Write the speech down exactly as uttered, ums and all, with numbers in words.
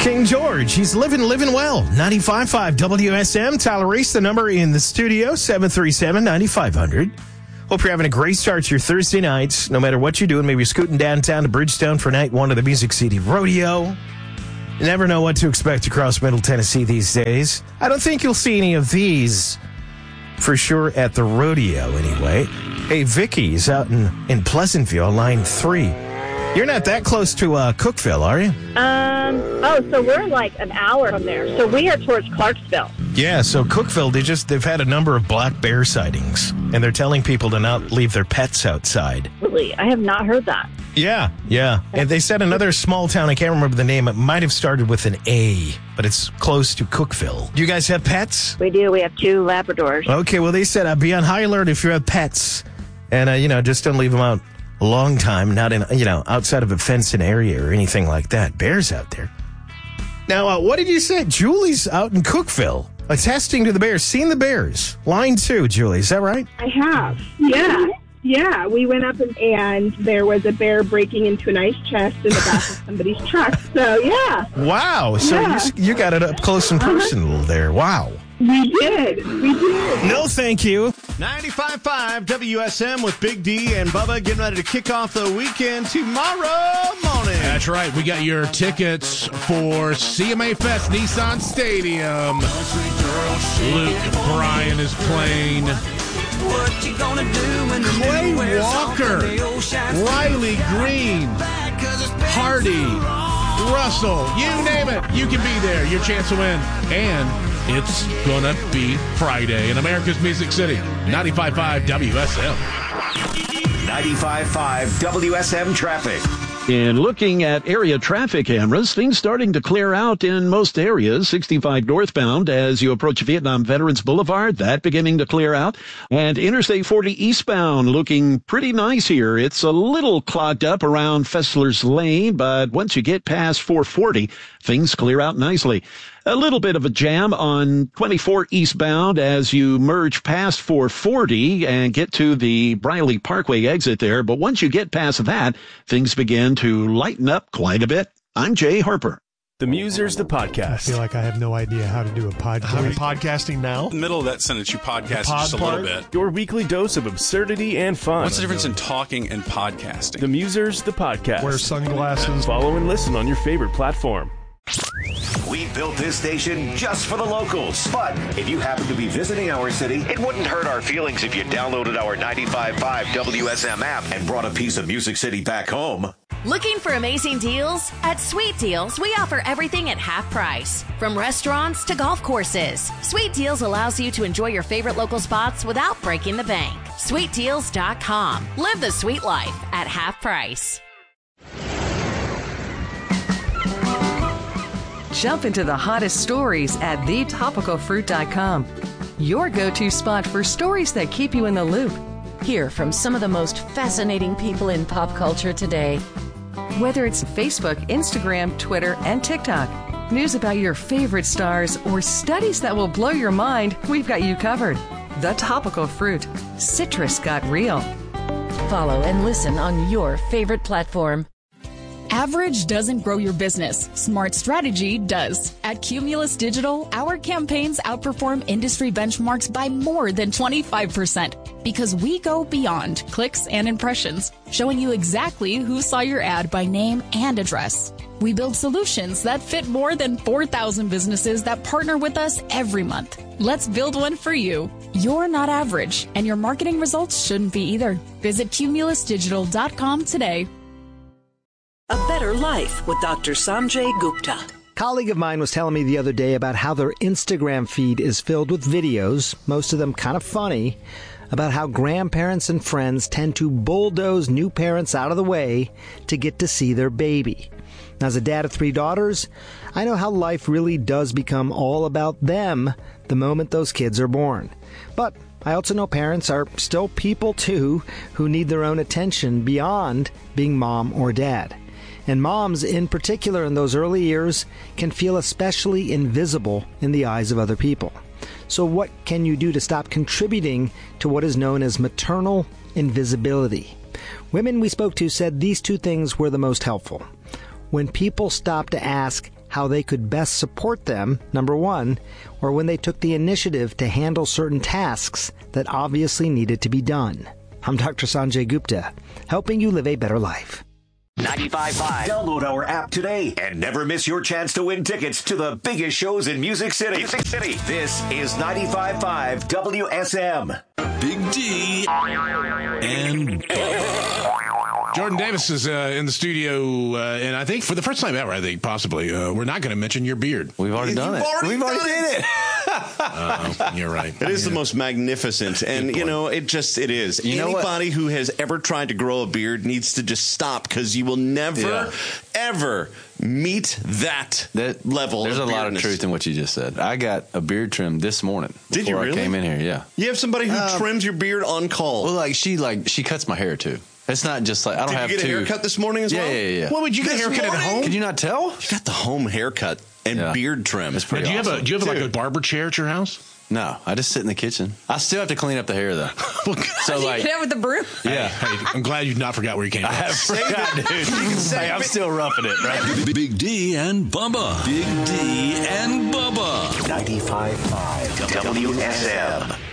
King George, he's living, living well. ninety-five point five W S M. Tyler Reese, the number in the studio, seven three seven, nine five zero zero. Hope you're having a great start to your Thursday nights, no matter what you're doing. Maybe you're scooting downtown to Bridgestone for night one of the Music City Rodeo. You never know what to expect across Middle Tennessee these days. I don't think you'll see any of these for sure at the rodeo anyway. Hey, Vicky's out in, in Pleasantville, line three. You're not that close to uh, Cookeville, are you? Um. Oh, so we're like an hour from there. So we are towards Clarksville. Yeah, so Cookeville, they just, they've had a number of black bear sightings, and they're telling people to not leave their pets outside. Really? I have not heard that. Yeah, yeah. And they said another small town, I can't remember the name, it might have started with an A, but it's close to Cookeville. Do you guys have pets? We do. We have two Labradors. Okay, well, they said uh, be on high alert if you have pets, and, uh, you know, just don't leave them out a long time, not in, you know, outside of a fenced-in area or anything like that. Bears out there. Now, uh, what did you say? Julie's out in Cookeville, attesting to the bears, seen the bears. Line two, Julie, is that right? I have, yeah. Yeah, we went up and, and there was a bear breaking into an ice chest in the back of somebody's truck. So, yeah. Wow. So yeah. you, you got it up close and personal uh-huh. there. Wow. We did. We did. No, thank you. ninety-five point five W S M with Big D and Bubba getting ready to kick off the weekend tomorrow morning. That's right. We got your tickets for C M A Fest Nissan Stadium. Luke Bryan is playing. What you gonna do when Clay Walker, Riley Green, Hardy, Russell, you name it, you can be there. Your chance to win. And it's gonna be Friday in America's Music City. ninety-five point five W S M. ninety-five point five W S M traffic. In looking at area traffic cameras, things starting to clear out in most areas. sixty-five northbound as you approach Vietnam Veterans Boulevard, that beginning to clear out. And Interstate forty eastbound looking pretty nice here. It's a little clogged up around Fessler's Lane, but once you get past four forty, things clear out nicely. A little bit of a jam on twenty-four eastbound as you merge past four forty and get to the Briley Parkway exit there. But once you get past that, things begin to lighten up quite a bit. I'm Jay Harper. The Musers, the podcast. I feel like I have no idea how to do a podcast. Are we podcasting now? In the middle of that sentence, you podcast pod just a part, little bit. Your weekly dose of absurdity and fun. What's the difference in talking and podcasting? The Musers, the podcast. Wear sunglasses. Follow and listen on your favorite platform. We built this station just for the locals. But if you happen to be visiting our city, it wouldn't hurt our feelings if you downloaded our ninety-five point five W S M app and brought a piece of Music City back home. Looking for amazing deals? At Sweet Deals, we offer everything at half price. From restaurants to golf courses, Sweet Deals allows you to enjoy your favorite local spots without breaking the bank. sweet deals dot com. Live the sweet life at half price. Jump into the hottest stories at the topical fruit dot com. Your go-to spot for stories that keep you in the loop. Hear from some of the most fascinating people in pop culture today. Whether it's Facebook, Instagram, Twitter, and TikTok, news about your favorite stars, or studies that will blow your mind, we've got you covered. The Topical Fruit. Citrus got real. Follow and listen on your favorite platform. Average doesn't grow your business. Smart strategy does. At Cumulus Digital, our campaigns outperform industry benchmarks by more than twenty-five percent because we go beyond clicks and impressions, showing you exactly who saw your ad by name and address. We build solutions that fit more than four thousand businesses that partner with us every month. Let's build one for you. You're not average, and your marketing results shouldn't be either. Visit cumulus digital dot com today. A Better Life with Doctor Sanjay Gupta. A colleague of mine was telling me the other day about how their Instagram feed is filled with videos, most of them kind of funny, about how grandparents and friends tend to bulldoze new parents out of the way to get to see their baby. Now, as a dad of three daughters, I know how life really does become all about them the moment those kids are born. But I also know parents are still people, too, who need their own attention beyond being mom or dad. And moms, in particular in those early years, can feel especially invisible in the eyes of other people. So what can you do to stop contributing to what is known as maternal invisibility? Women we spoke to said these two things were the most helpful. When people stop to ask, how they could best support them, number one, or when they took the initiative to handle certain tasks that obviously needed to be done. I'm Doctor Sanjay Gupta, helping you live a better life. ninety-five point five. Download our app today and never miss your chance to win tickets to the biggest shows in Music City. Music City. This is ninety-five point five W S M. Big D and Jordan Davis is uh, in the studio, uh, and I think for the first time ever, I think possibly, uh, we're not going to mention your beard. We've already done You've it. already We've done already it. did it. Uh, you're right. It is the most magnificent, and you know, it just it is. You know Anybody who has ever tried to grow a beard needs to just stop, because you will never, Yeah. ever meet that, That level. There's of a lot of beardness. truth in what you just said. I got a beard trim this morning. Did you before really? I came in here, yeah. You have somebody who Um, trims your beard on call. Well, like she like she cuts my hair too. It's not just like I don't Did have you get to. a haircut this morning as yeah, well? Yeah, yeah, yeah. What would you get a This haircut at morning? home? Could you not tell? You got the home haircut and Yeah. beard trim. Now, It's pretty do you awesome. have a do you have like a Dude. barber chair at your house? No, I just sit in the kitchen. I still have to clean up the hair though. So like, Get out with the broom. yeah. Hey, I'm glad you've not forgot where you came from. I have forgot, dude. Hey, I'm still roughing it, right? Big D and Bubba. Big D and Bubba. ninety-five point five W S M.